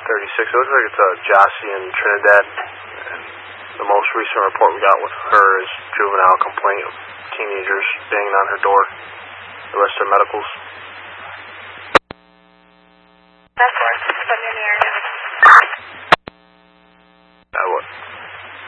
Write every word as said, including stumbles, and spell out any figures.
thirty-six. It looks like it's uh, Jossie in Trinidad. And the most recent report we got with her is juvenile complaint of teenagers banging on her door. The rest are medicals. That's right.